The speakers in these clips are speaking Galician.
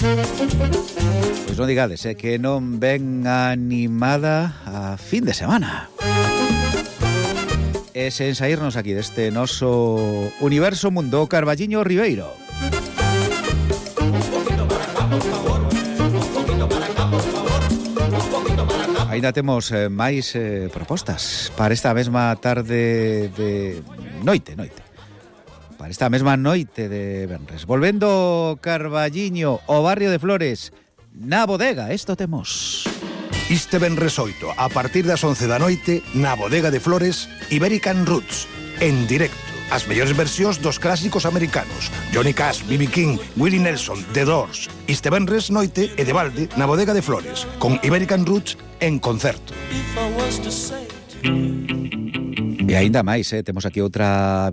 Pois non digades, que non ven animada a fin de semana. E sen saírnos aquí deste noso universo mundo, Carballiño Ribeiro. Ainda temos máis propostas para esta mesma tarde de noite. Para esta mesma noite de venres. Volvendo Carballiño, o barrio de Flores, na bodega, isto temos. Este venres 8, a partir das 11 da noite, na bodega de Flores, Iberican Roots, en directo. As mellores versións dos clásicos americanos. Johnny Cash, B.B. King, Willie Nelson, The Doors. Este venres noite e de balde na bodega de Flores, con Iberican Roots en concerto. E aínda máis, temos aquí outra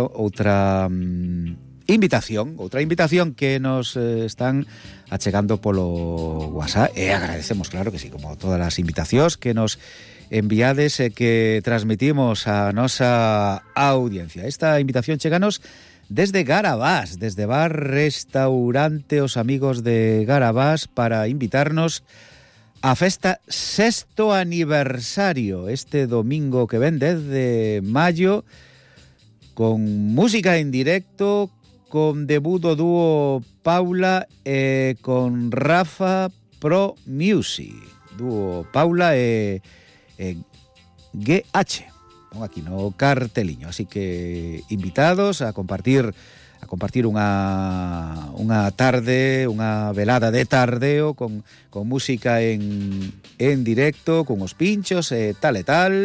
invitación que nos están achegando polo WhatsApp, e agradecemos, claro que sí, como todas as invitacións que nos enviades e que transmitimos a nosa audiencia. Esta invitación cheganos desde Garabás, desde Bar Restaurante Os Amigos de Garabás, para invitarnos a festa 6º aniversario este domingo que ven, 10 de maio, con música en directo, con debut do dúo Paula e con Rafa Pro Music. Dúo Paula e GH. Pongo aquí no carteliño, así que invitados a compartir unha tarde, unha velada de tardeo con música en directo, con os pinchos e tal.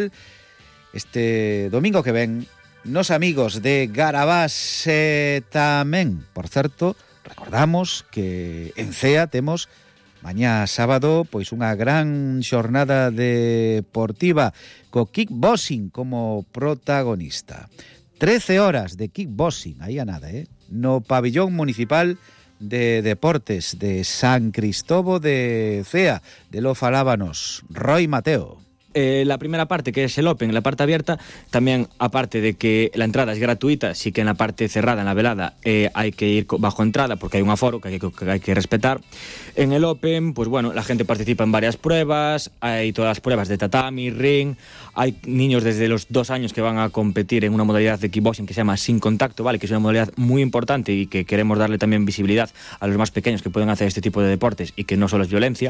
Este domingo que ven, nos amigos de Garabás tamén. Por certo, recordamos que en CEA temos mañá sábado pois unha gran xornada deportiva co kickboxing como protagonista. 13 horas de kickboxing, aí a nada, no pabillón municipal de deportes de San Cristóbal de Cea. De lo falábanos Roy Mateo. La primera parte, que es el Open, la parte abierta, también aparte de que la entrada es gratuita, sí que en la parte cerrada, en la velada, hay que ir bajo entrada porque hay un aforo que hay que respetar. En el Open, pues bueno, la gente participa en varias pruebas, hay todas las pruebas de tatami, ring, hay niños desde los 2 años que van a competir en una modalidad de kickboxing que se llama sin contacto, ¿vale? Que es una modalidad muy importante y que queremos darle también visibilidad a los más pequeños que pueden hacer este tipo de deportes y que no solo es violencia.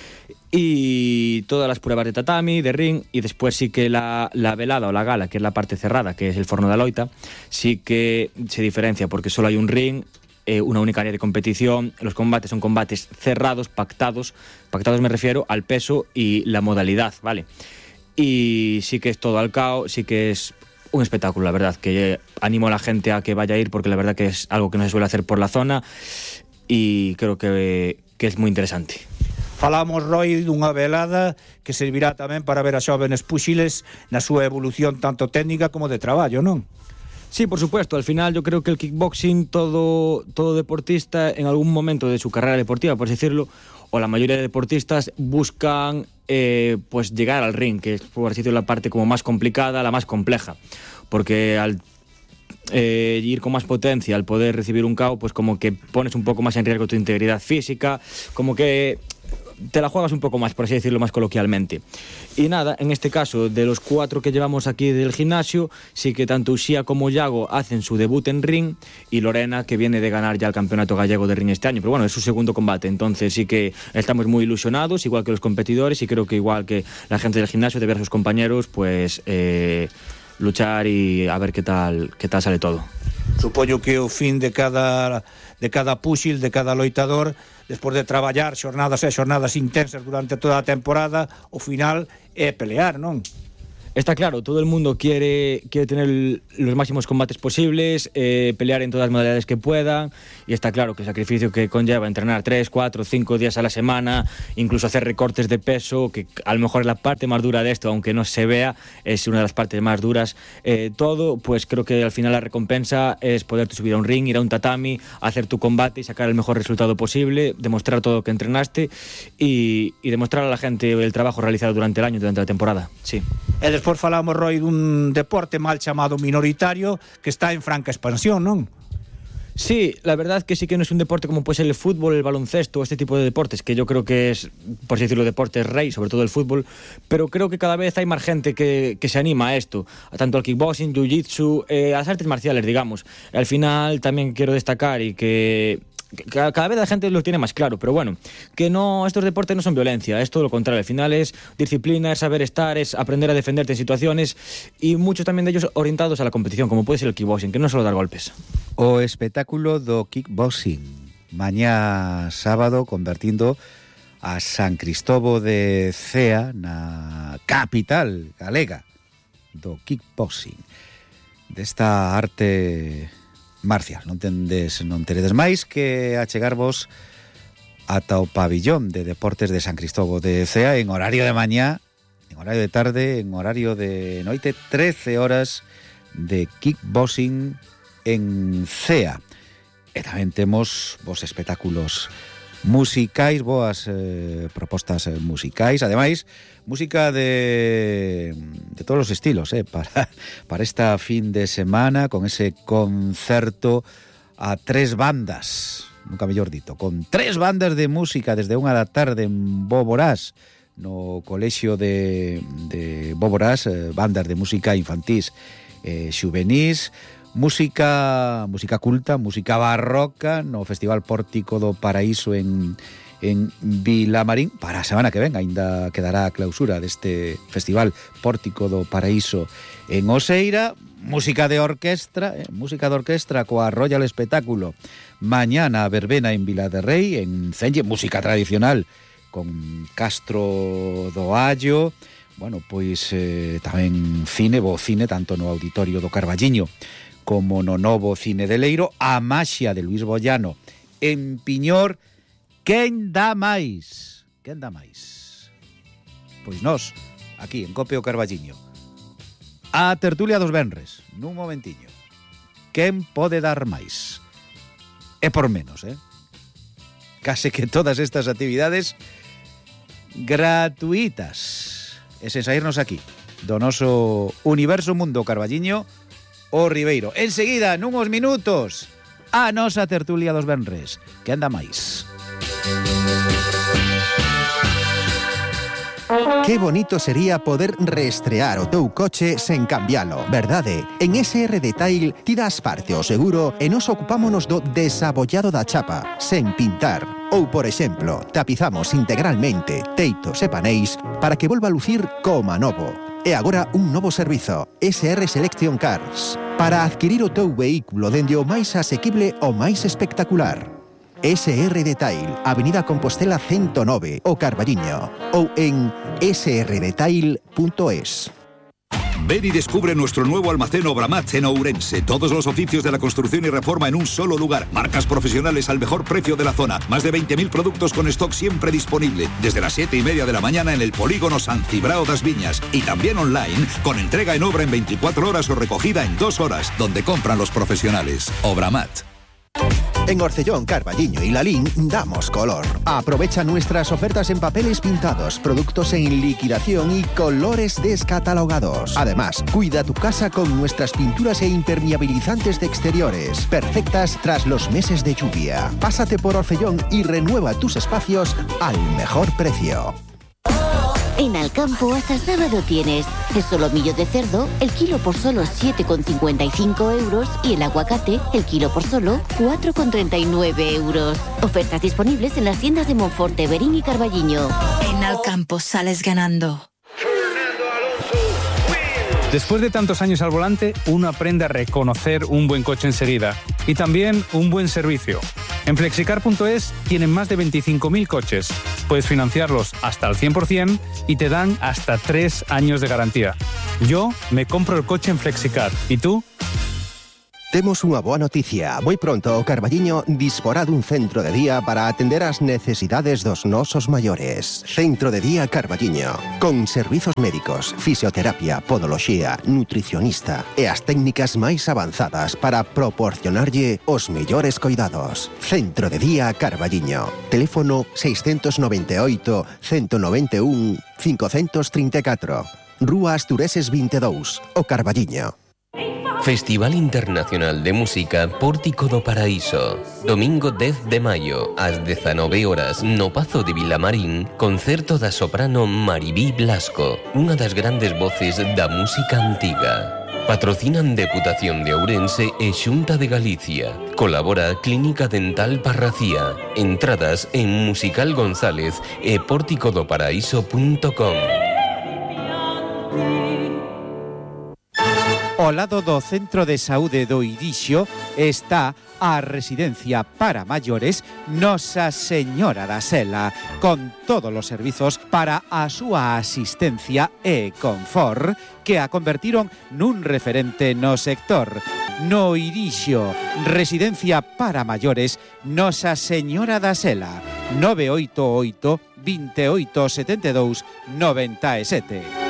Y todas las pruebas de tatami, de ring, y después sí que la velada o la gala, que es la parte cerrada, que es el Forno da Loita, sí que se diferencia porque solo hay un ring, una única área de competición. Los combates son combates cerrados, pactados me refiero al peso y la modalidad, ¿vale? Y sí que es todo al cao, sí que es un espectáculo, la verdad, que animo a la gente a que vaya a ir porque la verdad que es algo que no se suele hacer por la zona y creo que es muy interesante. Falamos, Roy, dunha velada que servirá tamén para ver a xóvenes púxiles na súa evolución tanto técnica como de traballo, non? Sí, por supuesto. Al final yo creo que el kickboxing, todo deportista en algún momento de su carrera deportiva, por así decirlo, o la mayoría de deportistas buscan pues llegar al ring, que es, por así decirlo, la parte como más complicada, la más compleja, porque al ir con más potencia, al poder recibir un KO, pues como que pones un poco más en riesgo tu integridad física, como que te la juegas un poco más, por así decirlo, más coloquialmente. Y nada, en este caso, de los 4 que llevamos aquí del gimnasio, sí que tanto Uxía como Yago hacen su debut en ring, y Lorena, que viene de ganar ya el campeonato gallego de ring este año, pero bueno, es su segundo combate, entonces sí que estamos muy ilusionados, igual que los competidores, y creo que igual que la gente del gimnasio, de ver a sus compañeros, pues luchar y a ver qué tal sale todo. Supoño que o fin de cada púxil, de cada loitador, despois de traballar xornadas intensas durante toda a temporada, o final é pelear, non? Está claro, todo el mundo quiere tener los máximos combates posibles, pelear en todas las modalidades que puedan, y está claro que el sacrificio que conlleva entrenar 3, 4, 5 días a la semana, incluso hacer recortes de peso, que a lo mejor es la parte más dura de esto, aunque no se vea, es una de las partes más duras, todo, pues creo que al final la recompensa es poderte subir a un ring, ir a un tatami, hacer tu combate y sacar el mejor resultado posible, demostrar todo lo que entrenaste y demostrar a la gente el trabajo realizado durante el año, durante la temporada, sí. Despois falamos, Roy, dun deporte mal chamado minoritario que está en franca expansión, non? Sí, la verdad que sí que no es un deporte como puede ser el fútbol, el baloncesto, este tipo de deportes, que yo creo que es, por así decirlo, deporte rey, sobre todo el fútbol, pero creo que cada vez hay más gente que se anima a esto, tanto al kickboxing, jiu-jitsu, a las artes marciales, digamos. Al final también quiero destacar y que cada vez la gente lo tiene más claro, pero bueno, que no, estos deportes no son violencia, es todo lo contrario. Al final es disciplina, es saber estar, es aprender a defenderte en situaciones, y muchos también de ellos orientados a la competición, como puede ser el kickboxing, que no es solo dar golpes. O espectáculo do kickboxing mañá sábado, convertindo a San Cristóbal de Cea na capital galega do kickboxing, desta arte marcial. Non teredes máis que achegarvos ata o pabillón de deportes de San Cristóbal de Cea en horario de mañá, en horario de tarde, en horario de noite, 13 horas de kickboxing en Cea. E tamén temos vos espectáculos musicais, boas propostas musicais, ademais música de todos os estilos, para esta fin de semana, con ese concerto a 3 bandas, nunca mellor dito, con 3 bandas de música desde 1 da tarde en Boborás, no colexio de Boborás, bandas de música infantís, xuvenís, música culta, música barroca no Festival Pórtico do Paraíso en Vilamarín. Para a semana que ven aínda quedará a clausura deste Festival Pórtico do Paraíso en Oseira. Música de orquestra coa Royal Espectáculo mañana a verbena en Vila de Rei, en Celle, música tradicional con Castro do Allo. Bueno, pois tamén bo cine, tanto no Auditorio do Carballiño como no novo Cine de Leiro, a maxia de Luis Bollano en Piñor. Quen dá máis? Pois nós, aquí en Cope o Carballiño. A tertulia dos venres, nun momentiño. Quen pode dar máis? E por menos, Case que todas estas actividades gratuitas. E sen saírnos aquí do noso universo mundo carballiño o Ribeiro. Enseguida, nuns minutos, a nosa tertulia dos venres. Quen dá máis? Qué bonito sería poder reestrear o teu coche sen cambialo, verdade? En SR Detail ti das parte o seguro e nos ocupámonos do desabollado da chapa, sen pintar. Ou, por exemplo, tapizamos integralmente teitos e paneis para que volva a lucir como novo. E agora un novo servizo, SR Selection Cars, para adquirir o teu vehículo dende o máis asequible ao máis espectacular. SR Detail, Avenida Compostela 109, o Carballiño, ou en srdetail.es. Ven y descubre nuestro nuevo almacén Obramat en Ourense. Todos los oficios de la construcción y reforma en un solo lugar. Marcas profesionales al mejor precio de la zona. Más de 20.000 productos con stock siempre disponible. Desde las 7:30 de la mañana en el polígono San Cibrao das Viñas. Y también online, con entrega en obra en 24 horas o recogida en 2 horas, donde compran los profesionales. Obramat. En Orcellón, Carballiño y Lalín damos color. Aprovecha nuestras ofertas en papeles pintados, productos en liquidación y colores descatalogados. Además, cuida tu casa con nuestras pinturas e impermeabilizantes de exteriores, perfectas tras los meses de lluvia. Pásate por Orcellón y renueva tus espacios al mejor precio. En Alcampo hasta el sábado tienes el solomillo de cerdo, el kilo por solo 7,55 euros y el aguacate, el kilo por solo 4,39 euros. Ofertas disponibles en las tiendas de Monforte, Berín y Carballiño. En Alcampo sales ganando. Después de tantos años al volante, uno aprende a reconocer un buen coche enseguida y también un buen servicio. En Flexicar.es tienen más de 25.000 coches. Puedes financiarlos hasta el 100% y te dan hasta 3 años de garantía. Yo me compro el coche en Flexicar. ¿Y tú? Temos unha boa noticia. Moi pronto o Carballiño disporá dun centro de día para atender as necesidades dos nosos maiores. Centro de Día Carballiño, con servizos médicos, fisioterapia, podoloxía, nutricionista e as técnicas máis avanzadas para proporcionarlle os mellores coidados. Centro de Día Carballiño. Teléfono 698 191 534. Rúa Astureses 22, o Carballiño. Festival Internacional de Música Pórtico do Paraíso. Domingo 10 de maio, ás 19 horas, no Pazo de Vilamarín, concerto da soprano Maribí Blasco, unha das grandes voces da música antiga. Patrocinan Deputación de Ourense e Xunta de Galicia. Colabora Clínica Dental Parracía. Entradas en Musical González e porticodoparaíso.com. Ao lado do Centro de Saúde do Irixo está a residencia para maiores Nosa Señora da Sela, con todos os servizos para a súa asistencia e confort que a convertiron nun referente no sector. No Irixo, residencia para maiores Nosa Señora da Sela, 988 28 72 97.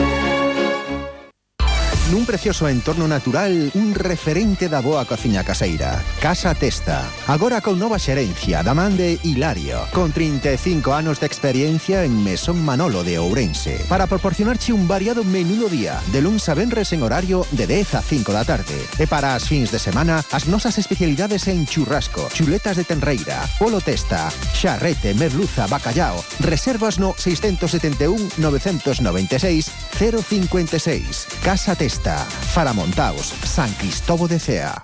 Nun precioso entorno natural, un referente da boa cociña caseira. Casa Testa. Agora con nova xerencia da man de Hilario, con 35 anos de experiencia en Mesón Manolo de Ourense, para proporcionarche un variado menú do día, de luns a venres en horario de 10 a 5 da tarde. E para as fins de semana, as nosas especialidades en churrasco, chuletas de tenreira, polo testa, xarrete, merluza, bacallao. Reservas no 671 996 056. Casa Testa. Faramontaos, San Cristobo de Cea.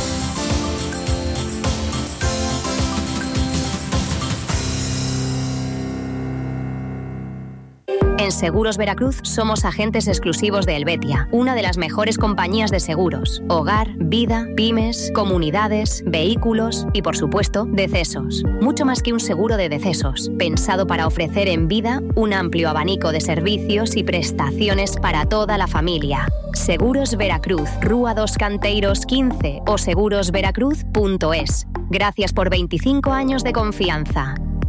En Seguros Veracruz somos agentes exclusivos de Helvetia, una de las mejores compañías de seguros. Hogar, vida, pymes, comunidades, vehículos y, por supuesto, decesos. Mucho más que un seguro de decesos, pensado para ofrecer en vida un amplio abanico de servicios y prestaciones para toda la familia. Seguros Veracruz, Rúa dos Canteiros 15 o segurosveracruz.es. Gracias por 25 años de confianza.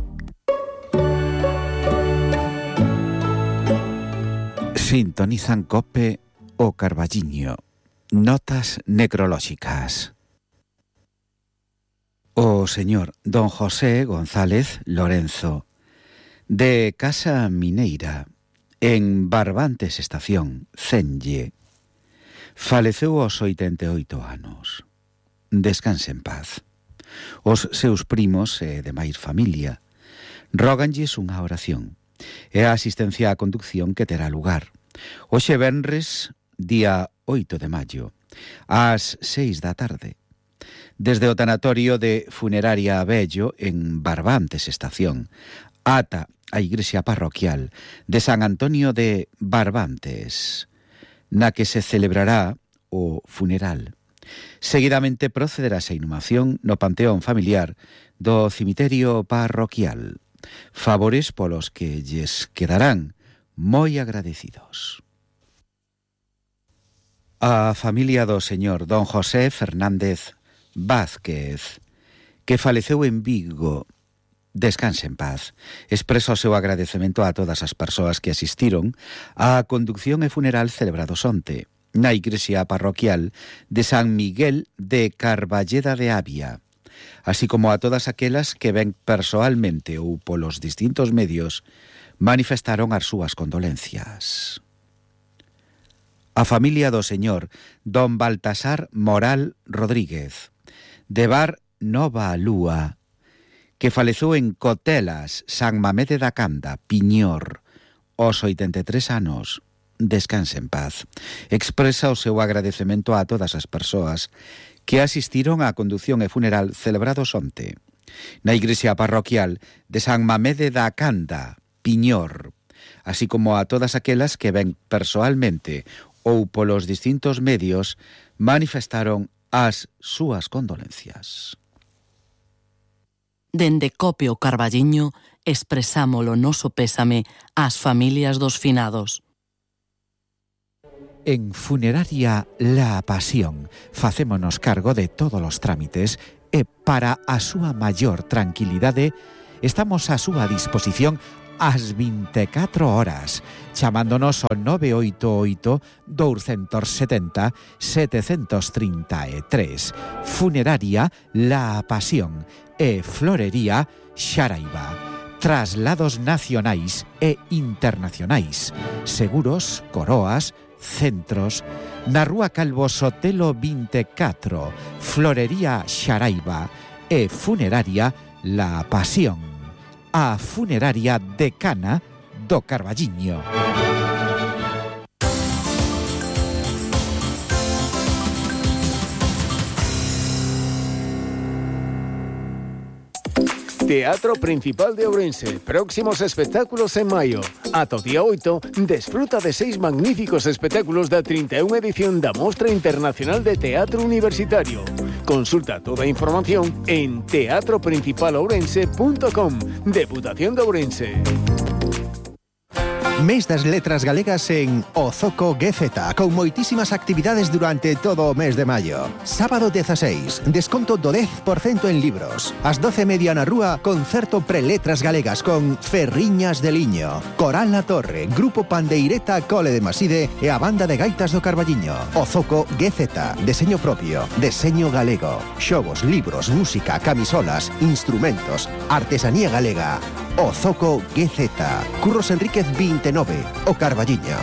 Sintonizan COPE o Carballiño. Notas necrolóxicas. O señor don José González Lorenzo, de Casa Mineira, en Barbantes Estación, Cenlle, faleceu aos 88 anos. Descanse en paz. Os seus primos e demais familia róganlles unha oración e a asistencia á conducción que terá lugar hoxe venres, día 8 de maio, ás 6 da tarde, desde o tanatorio de Funeraria Abello en Barbantes Estación ata a igrexa parroquial de San Antonio de Barbantes, na que se celebrará o funeral. Seguidamente procederase a inhumación no panteón familiar do cemiterio parroquial. Favores polos que lles quedarán moi agradecidos. A familia do señor don José Fernández Vázquez, que faleceu en Vigo, descanse en paz, expresa o seu agradecemento a todas as persoas que asistiron á conducción e funeral celebrados onte na igrexa parroquial de San Miguel de Carballeda de Avia, así como a todas aquelas que ven persoalmente ou polos distintos medios manifestaron as súas condolencias. A familia do señor don Baltasar Moral Rodríguez, de Bar Nova Lúa, que faleceu en Cotelas, San Mamede da Canda, Piñor, aos 83 anos, descanse en paz. Expresa o seu agradecemento a todas as persoas que asistiron á condución e funeral celebrados onte na igrexa parroquial de San Mamede da Canda, Piñor, así como a todas aquelas que ven persoalmente ou polos distintos medios manifestaron as súas condolencias. Dende COPE o Carballiño expresamos o noso pésame ás familias dos finados. En Funeraria La Pasión facémonos cargo de todos os trámites e para a súa maior tranquilidade estamos a súa disposición ás 24 horas, chamándonos ao 988 270 733. Funeraria La Pasión e Florería Xaraiba. traslados nacionais e internacionais, seguros, coroas, centros, na Rúa Calvo Sotelo 24, Florería Xaraiba e Funeraria La Pasión, a funeraria decana do Carballiño. Teatro Principal de Ourense. Próximos espectáculos en maio. Ata o día 8, desfruta de 6 magníficos espectáculos da 31 edición da Mostra Internacional de Teatro Universitario. Consulta toda a información en teatroprincipalourense.com. Deputación de Ourense. Mes das letras galegas en Ozoco GZ, con moitísimas actividades durante todo o mes de maio. Sábado 16, desconto do 10% en libros. Ás 12:30 na rúa, concerto preletras galegas con Ferriñas de Liño, Coral La Torre, Grupo Pandeireta Cole de Maside e a Banda de Gaitas do Carballiño. Ozoco GZ, deseño propio, deseño galego, xogos, libros, música, camisolas, instrumentos, artesanía galega. Ozoco GZ, Curros Enríquez 29, o Carballiño.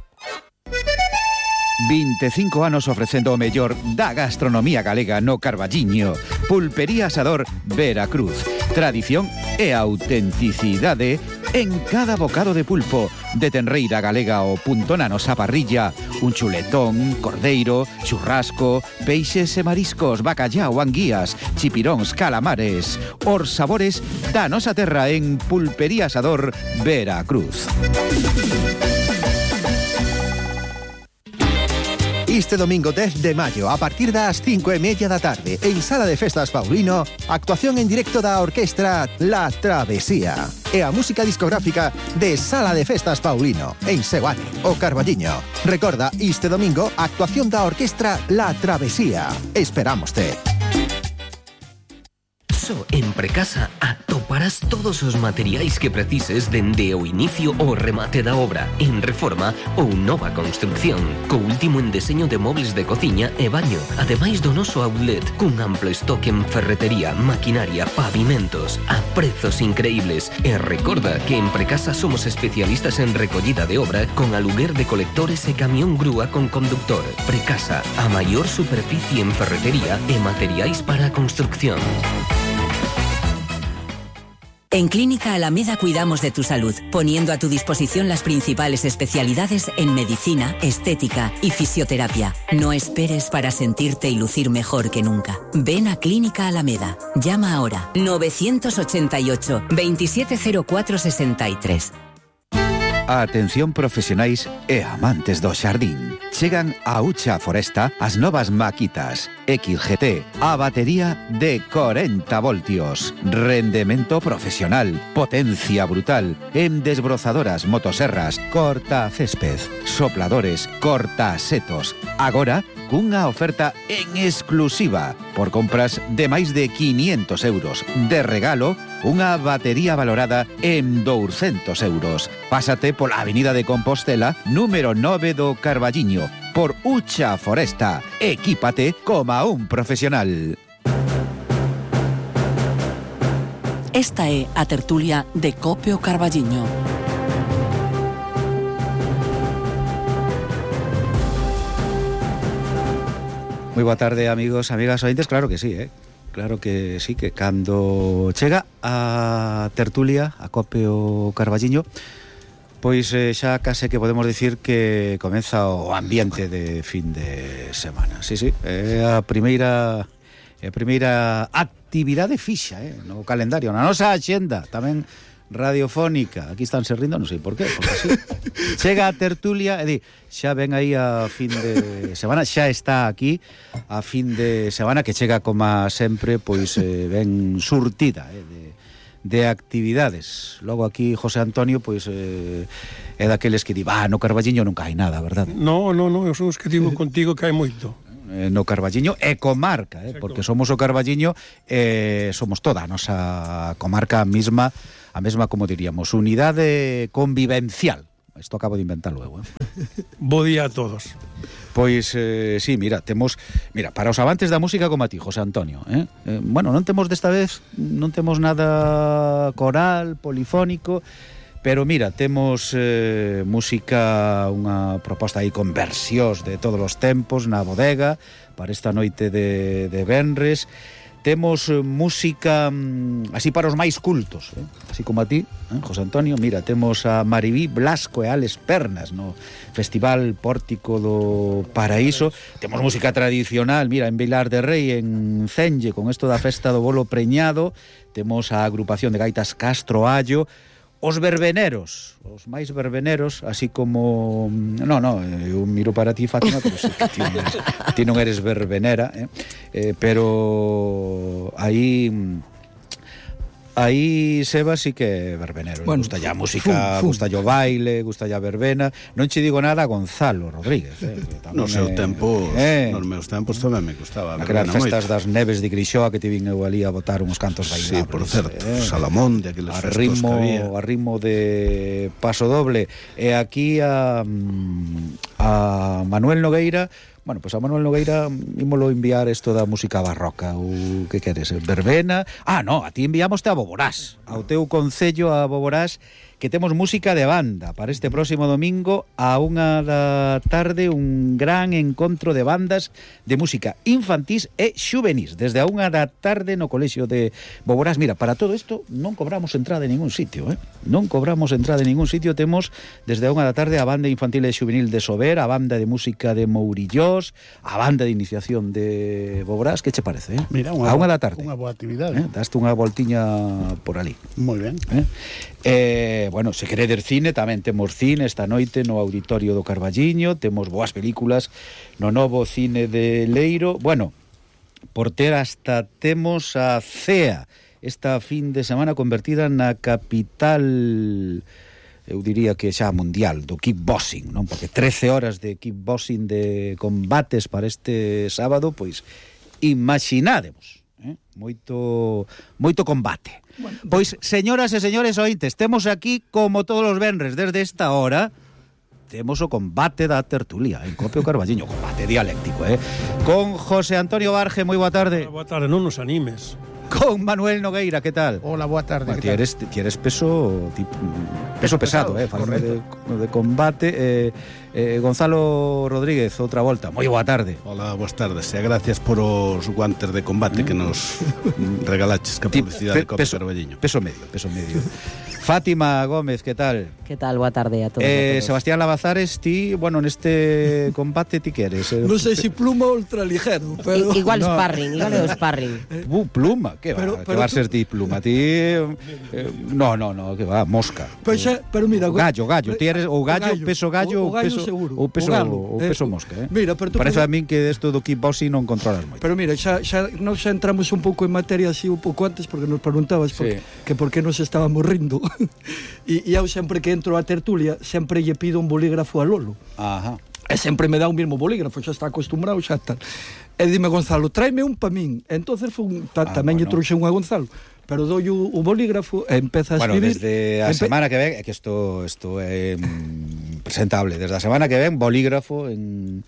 25 anos ofrecendo o mellor da gastronomía galega no Carballiño. Pulpería Asador Veracruz. Tradición e autenticidade en cada bocado de pulpo. De tenreira galega o punto na nosa parrilla. Un chuletón, cordeiro, churrasco, peixes e mariscos, bacallao, anguías, chipiróns, calamares. Os sabores da nosa terra en Pulpería Asador Veracruz. Este domingo 10 de maio, a partir das 5:30 da tarde, en Sala de Festas Paulino, actuación en directo da orquestra La Travesía e a música discográfica de Sala de Festas Paulino, en Seguane, o Carballiño. Recorda, este domingo, actuación da orquestra La Travesía. Esperámoste. Só en Precasa atoparás todos os materiais que precises dende o inicio ao remate da obra, en reforma ou nova construcción, co último en deseño de mobles de cociña e baño, ademais do noso outlet, cun amplo estoque en ferretería, maquinaria, pavimentos, a prezos increíbles. E recorda que en Precasa somos especialistas en recollida de obra con aluguer de colectores e camión grúa con conductor. Precasa, a maior superficie en ferretería e materiais para a construcción. En Clínica Alameda cuidamos de tu salud, poniendo a tu disposición las principales especialidades en medicina, estética y fisioterapia. No esperes para sentirte y lucir mejor que nunca. Ven a Clínica Alameda. Llama ahora 988 270463. Atención profesionais e amantes do xardín. Chegan a Ucha Foresta as novas maquitas XGT, a batería de 40 voltios, rendemento profesional, potencia brutal, en desbrozadoras, motoserras, corta césped, sopladores, corta setos. Agora, cunha oferta en exclusiva, por compras de máis de 500 euros. De regalo, unha batería valorada en 200 euros. Pásate pola Avenida de Compostela, número 9 do Carballiño, por Ucha Foresta. Equípate como un profesional. Esta é a tertulia de Cope o Carballiño. Moi boa tarde, amigos, amigas ointes. Claro que sí, claro que sí, que cando chega a tertulia, a Cope o Carballiño, pois xa case que podemos dicir que comeza o ambiente de fin de semana. Sí, é a primeira actividade fixa, no calendario, na nosa axenda, tamén radiofónica. Aquí están se rindo, non sei por qué, porque así chega a tertulia e di, xa ven aí a fin de semana, xa está aquí a fin de semana, que chega como sempre, pois ben surtida de actividades. Logo aquí José Antonio, pois é daqueles que di, no Carballiño nunca hai nada, verdad? No, eu son os que digo contigo que hai moito. No Carballiño e comarca, porque somos o Carballiño e somos toda a nosa comarca a mesma, como diríamos, unidade convivencial. Isto acabo de inventar luego. Bo día a todos. Pois, sí, mira, para os amantes da música como a ti, José Antonio, bueno, non temos desta vez, non temos nada coral, polifónico, pero mira, temos música, unha proposta aí con versións de todos os tempos na bodega para esta noite de venres. Temos música así para os máis cultos, así como a ti, José Antonio. Mira, temos a Maribí Blasco e Ales Pernas no Festival Pórtico do Paraíso. Temos música tradicional, mira, en Vilar de Rei, en Cenge, con isto da festa do bolo preñado. Temos a agrupación de gaitas Castro Allo. Os verbeneros, os máis verbeneros, así como... eu miro para ti, Fátima, pero sei que ti non eres verbenera, pero aí Seba sí que é verbenero. Bueno, gusta ya a música, gusta ya o baile, gusta ya a verbena. Non che digo nada a Gonzalo Rodríguez. Nos meus tempos tamén me gustaba a verbena. Aquelas festas das neves de Grixoa que te vin eu ali a botar uns cantos bailables. Sí, por certo, Salamón, de aqueles festos que había. A ritmo de paso doble. E aquí a Manuel Nogueira... Bueno, pois a Manuel Nogueira ímolo enviar isto da música barroca, ou que queres, verbena? A ti enviamoste a Boborás, ao teu concello a Boborás, que temos música de banda para este próximo domingo a 1 da tarde, un gran encontro de bandas de música infantís e xuvenís, desde a 1 da tarde no colexio de Boborás. Mira, para todo isto non cobramos entrada en ningún sitio, non cobramos entrada en ningún sitio. Temos desde a 1 da tarde a banda infantil e xuvenil de Sober, a banda de música de Mourillós, a banda de iniciación de Boborás. Que che parece? Mira, a 1 da tarde. Unha boa actividade. Daste unha voltiña por ali. Moi ben. Bueno, se queredes cine, tamén temos cine esta noite no Auditorio do Carballiño. Temos boas películas no novo cine de Leiro. Bueno, por ter hasta temos a CEA esta fin de semana convertida na capital, eu diría que xa mundial, do kickboxing, non? Porque 13 horas de kickboxing, de combates para este sábado, pois imaginádemos, moito combate. Bueno, pois, señoras e señores ointes, temos aquí, como todos os venres, desde esta hora, temos o combate da tertulia en Copio Carballiño, combate dialéctico, con José Antonio Barge. Moi boa tarde. Boa tarde, non nos animes. Con Manuel Nogueira, que tal? Hola, boa tarde. Ti eres peso pesado, falando de combate. Gonzalo Rodríguez, outra volta. Moi boa tarde. Hola, boas tardes. E gracias por os guantes de combate que nos regalaches ca publicidade de Copio Carballiño. Peso medio. Fátima Gómez, que tal? Que tal? Boa tarde a todos. Sebastián Lavazares, ti, bueno, neste combate ti que eres? Non sei se pluma ou ultraligero, pero... Igual sparring, igual é o sparring. Pluma, que va? Que va a ser ti pluma? Ti... No, que va, mosca. Pero mira... Gallo, ti eres o gallo, peso gallo, ou peso mosca, Mira, pero parece a min que isto do kickboxing non controlas moito. Pero mira, xa entramos un pouco en materia así un pouco antes, porque nos preguntabas que por que nos estábamos rindo. E eu sempre que entro a tertulia sempre lle pido un bolígrafo a Lolo. Ajá. E sempre me dá un mismo bolígrafo, xa está acostumbrado, xa tal. E dime, Gonzalo, tráeme un pa min. Entonces tamén lle trouxe un a Gonzalo, pero doi o bolígrafo e empeza a escribir. Bueno, desde a semana que ven, é que isto é presentable, desde a semana que ven, bolígrafo en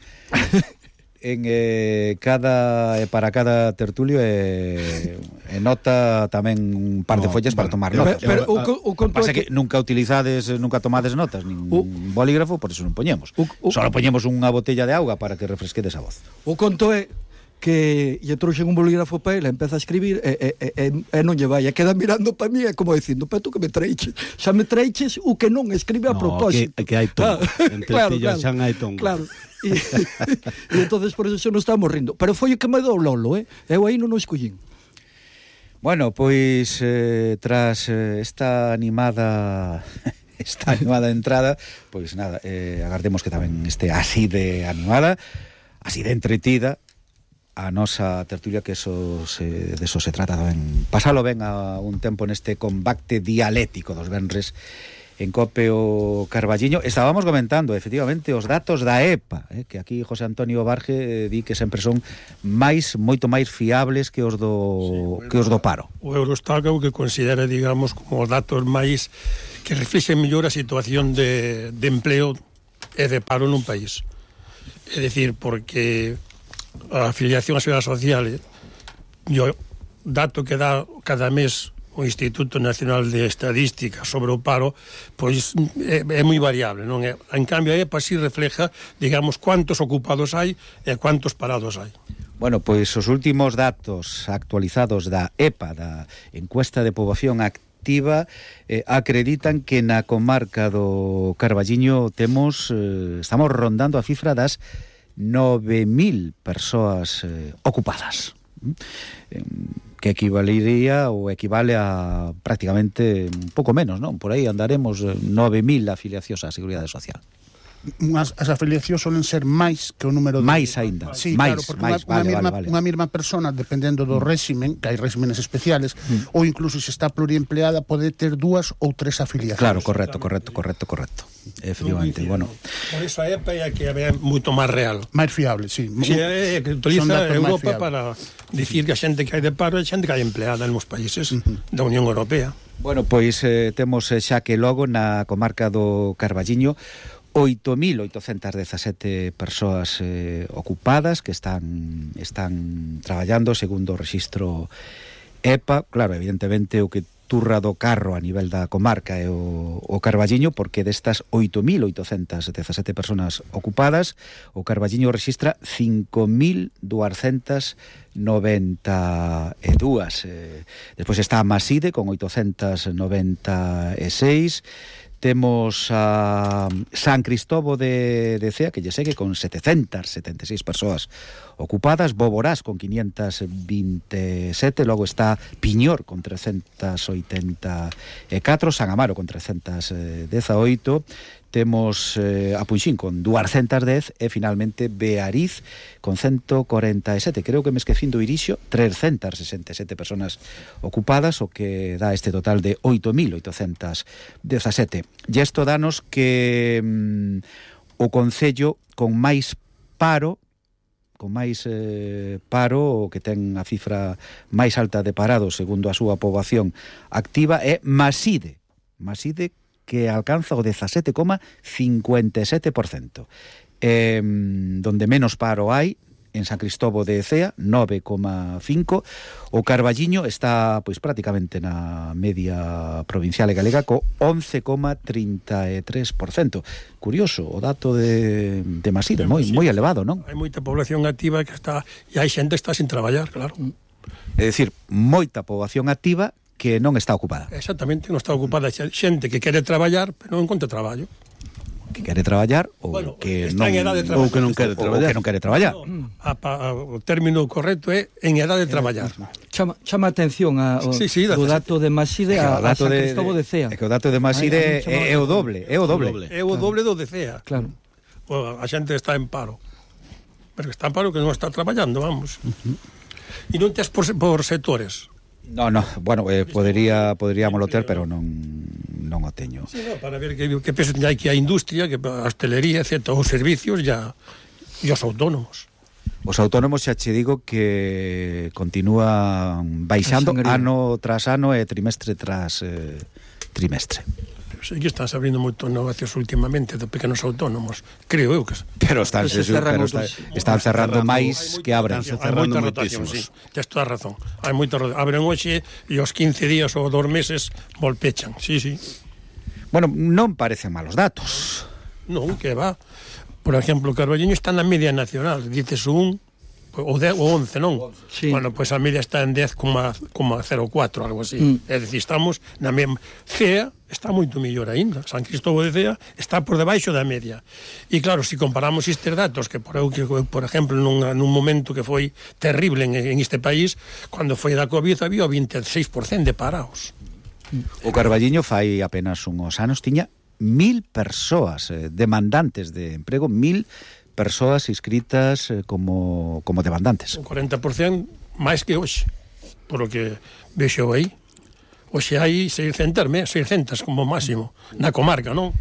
para cada tertulio e nota tamén un par de follas para tomar notas. Pero pasa que nunca tomades notas, nin bolígrafo, por eso non poñemos. Só poñemos unha botella de auga para que refresquedes a voz. O conto é que lle trouxen un bolígrafo para ele, empeza a escribir e non lle vai, e queda mirando para mí, como dicindo, pero tú que me traiches, xa me traiches o que non escribe a propósito. Que hai tongo, entre pillas xa hai tongo. Claro. E entonces por eso xa non estamos rindo, pero foi o que me dou Lolo, eu aí non o escollín. Bueno, pois tras esta animada entrada, pois nada, agardemos que tamén este así de animada, así de entretida a nosa tertulia, que de eso se trata tamén. Pasalo ben a un tempo neste combate dialéctico dos venres en Copio Carballiño. Estábamos comentando, efectivamente, os datos da EPA, que aquí José Antonio Barge di que sempre son moito máis fiables que os do paro. O Eurostat é o que considera, digamos, como os datos máis que reflexen mellor a situación de empleo e de paro nun país. É dicir, porque a afiliación á Seguridade Social e o dato que dá cada mes o Instituto Nacional de Estadística sobre o paro, pois é moi variable, non é? En cambio, a EPA si refleja, digamos, cuántos ocupados hai e cuántos parados hai. Bueno, pois os últimos datos actualizados da EPA, da Encuesta de Poboación Activa, acreditan que na comarca do Carballiño estamos rondando a cifra das 9.000 persoas ocupadas, que equivalería ou equivale a prácticamente un pouco menos, non? Por aí andaremos 9.000 afiliacións á Seguridade Social. As afiliacións solen ser máis que o número de... máis aínda. Sí, máis, claro, porque unha mesma persona, dependendo do réximen, que hai réximenes especiales, ou incluso se está pluriempleada, pode ter 2 ou 3 afiliacións. Claro, correcto. Efectivamente, bueno. Por iso a EPA é que é moito máis real. Máis fiable, sí. É que utiliza Europa para dicir que a xente que hai de paro é xente que hai empleada nos países da Unión Europea. Bueno, pois temos xa que logo na comarca do Carballiño 8.817 persoas ocupadas que están traballando segundo o rexistro EPA. Claro, evidentemente o que turra do carro a nivel da comarca é o Carballiño, porque destas 8.817 personas ocupadas, o Carballiño rexistra 5.292. Despois está a Maside con 896. Temos a San Cristóbal de Cea, que lle segue con 776 persoas ocupadas, Boborás con 527, logo está Piñor con 384, San Amaro con 318, temos a Punxín con 210 e finalmente Beariz con 147. Creo que me esquecín do Irixo, 367 personas ocupadas, o que dá este total de 8.817. E isto danos que o concello con máis paro, o que ten a cifra máis alta de parados segundo a súa poboación activa é Maside, que alcanza o 17,57%. Donde menos paro hai, en San Cristóbal de Cea, 9,5%. O Carballiño está pois prácticamente na media provincial e galega co 11,33%. Curioso o dato de Maside, moi elevado, non? Hai moita población activa que está, e hai xente que está sin traballar, claro. É dicir, moita poboación activa que non está ocupada. Exactamente, non está ocupada xente que quere traballar, pero non encontra traballo. Que quere traballar ou que non quere traballar. O término correcto é en edade de traballar. Chama atención o dato de Maside a San Cristóbal de Cea. É que o dato de Maside é o doble. É o doble do de Cea. Claro. A xente está en paro. Pero está en paro que non está traballando, vamos. E non tes por sectores. No, bueno, poderíamoslo ter, pero non o teño. Sí, no, para ver que peso hai que a industria, que a hostelería, etc., os servicios e os autónomos. Os autónomos xa che digo que continúan baixando ano tras ano e trimestre tras trimestre. Sí que están abrindo moitos negocios últimamente de pequenos autónomos, creo eu que... Pero están cerrando máis que abren. Hai moita rotación, sí, tes toda a razón. Hai moita rotación. Abren hoxe e aos 15 días ou 2 meses volpechan, sí. Bueno, non parecen malos datos. Non, que va. Por exemplo, o Carballiño está na media nacional, dices o 11, non? Sí. Bueno, pois a media está en 10,04, algo así. É dicir, estamos na mesma... Cea está moito mellor aínda. San Cristóbal de Cea está por debaixo da media. E claro, se comparamos estes datos, que por exemplo, nun momento que foi terrible en este país, cando foi da COVID, había o 26% de parados. O Carballiño fai apenas uns anos tiña 1.000 persoas demandantes de emprego, 1.000 persoas inscritas como demandantes. Un 40% máis que hoxe, por o que vexo aí. Hoxe hai 600 como máximo, na comarca, non?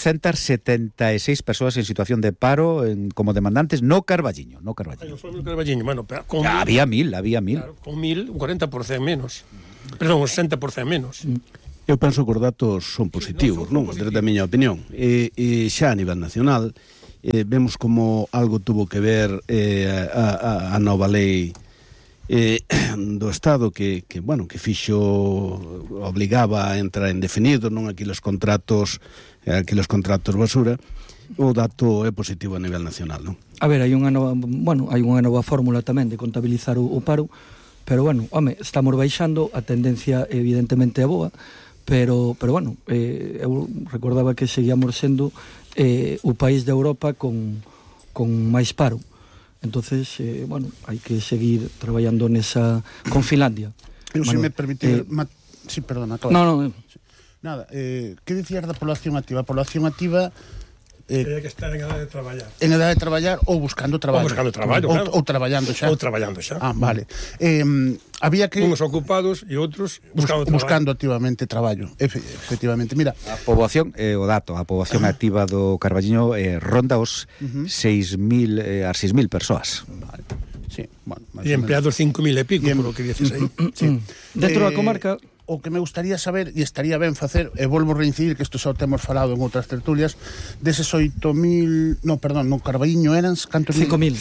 676 persoas en situación de paro como demandantes no Carballiño. No Carballiño, bueno, con había 1.000. Claro, con 1.000, un 40% menos. Perdón, un 60% menos. Eu penso que os datos son positivos, non? Desde a miña opinión. E xa a nivel nacional, vemos como algo tuvo que ver a nova lei do Estado que fixo, obligaba a entrar en definido, non aquí los contratos basura. O dato é positivo a nivel nacional, non? A ver, hai unha nova fórmula tamén de contabilizar o paro, pero bueno, home, estamos baixando, a tendencia evidentemente é boa, pero bueno, eu recordaba que seguíamos sendo o país de Europa con máis paro. Entonces, bueno, hai que seguir traballando con Finlandia. Se me permite... Sí, perdona, acaba. No. Nada, que dicías da población activa? A población activa... Teria que estar en edad de traballar. En edad de traballar ou buscando traballo. Ou buscando traballo, claro. Ou traballando xa. Ou traballando xa. Ah, vale. Había que... Uns ocupados e outros buscando activamente traballo. Efectivamente. Mira, a poboación, o dato, a poboación activa do Carballiño ronda os 6.000 as 6.000 persoas. Vale. Sí, bueno, e empleados 5.000 e pico, por lo que dices aí. Sí. Dentro da comarca... O que me gustaría saber, e estaría ben facer, e volvo a reincidir que isto xa o temos falado en outras tertulias, deses 8.000, no Carballiño eran cantos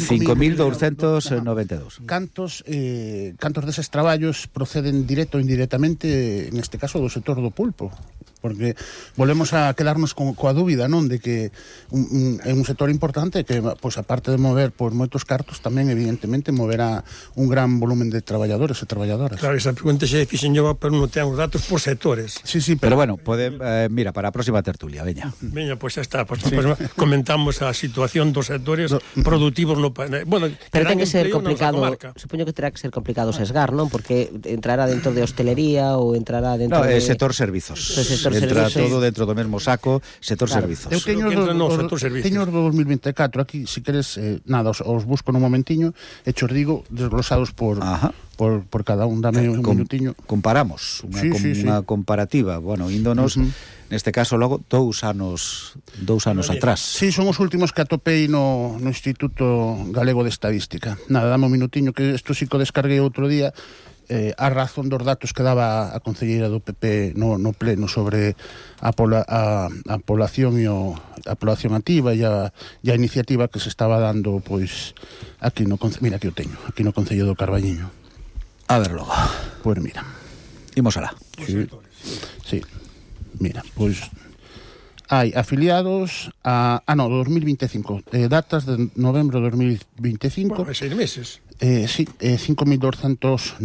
5.292. Cantos deses traballos proceden directo ou indirectamente, en este caso do sector do pulpo? Porque volvemos a quedarnos coa dúbida, non, de que é un sector importante que, pois, aparte de mover por moitos cartos, tamén evidentemente moverá un gran volumen de traballadores e traballadoras. Claro, esa pregunta xa fixen yo, pero non ten os datos por sectores. Sí, pero bueno, mira, para a próxima tertulia, veña. Veña, pois xa está, comentamos a situación dos sectores productivos no... Bueno, pero ten que ser complicado, supoño que terá que ser complicado sesgar, non? Porque entrará dentro de hostelería ou entrará dentro de... sector servizos. Entra todo dentro do mesmo saco, sector servizos. Eu teño os do 2024 aquí, se queres, nada, os busco nun momentiño e os digo desglosados por cada un. Dame un minutiño. Comparamos unha comparativa, bueno, índonos neste caso logo 2 anos atrás. Sí, son os últimos que atopei no Instituto Galego de Estadística. Nada, dame un minutiño que isto sí que descarguei outro día. A razón dos datos que daba a concelleira do PP no pleno sobre a población e a población activa e a iniciativa que se estaba dando, pois, aquí no mira, aquí o teño, aquí no Concello do Carballiño. A ver logo. Pois mira. Imos alá. Sí. Mira, pois hai afiliados a 2025, datas de novembro de 2025. Bueno, 6 meses. Sí, 5.298.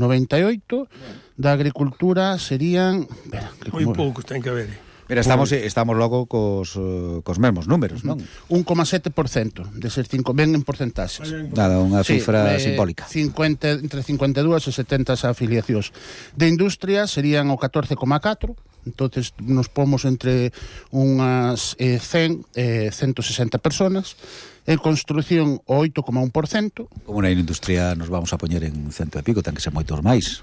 Da agricultura serían... Moi poucos ten que haber. Mira, estamos logo cos mesmos números, non? 1,7% deses 5, ven en porcentaxes. Nada, unha cifra simbólica. Entre 52 e 70 afiliacións. De industria serían o 14,4%. Entonces nos pomos entre unhas 100 e 160 personas. En construción o 8,1%. Como na industria nos vamos a poñer en 100 e pico, ten que ser moitos máis.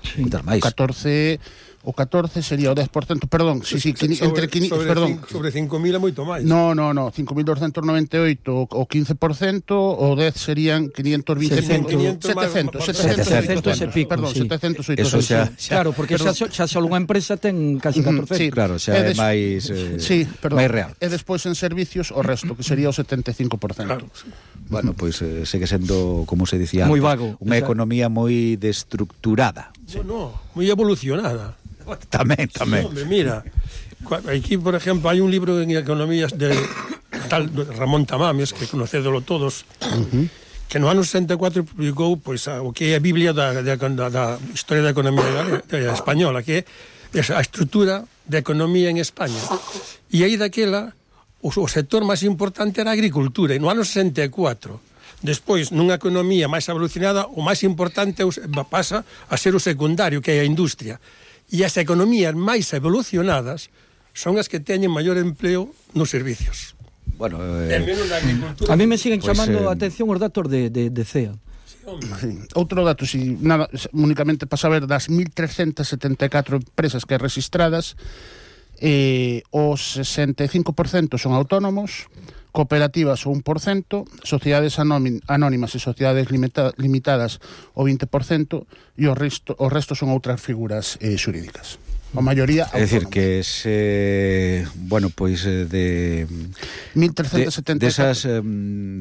O 14 sería o 10%, perdón, sobre 5.000 é moito máis. No, 5.298 o 15%, o 10 serían 700 e pico, perdón, 700 Eso xa, claro, porque xa só unha empresa ten casi 14%. Sí, claro, xa é máis real. E despois en servicios o resto, que sería o 75%. Claro. Bueno, pois segue sendo, como se dicía, moi vago, unha economía moi destructurada. Moi evolucionada. Tamén. Sí, hombre, mira, aquí, por exemplo, hai un libro en economías de tal Ramón Tamames, que conocédolo todos, que no ano 64 publicou pois o que é a Biblia da historia da economía española, que é a estrutura da economía en España. E aí daquela o sector máis importante era a agricultura, e no ano 64. Despois, nunha economía máis evolucionada, o máis importante pasa a ser o secundario, que é a industria. E as economías máis evolucionadas son as que teñen maior empleo nos servicios. Bueno, a mí me siguen chamando a atención os datos de CEA. Sí. Outro dato, nada, únicamente para saber, das 1.374 empresas que registradas, os 65% son autónomos, cooperativas o 1%, sociedades anónimas e sociedades limitadas o 20%, e o resto son outras figuras xurídicas. a maioría é dicir que ese, bueno, pois de 1374 desas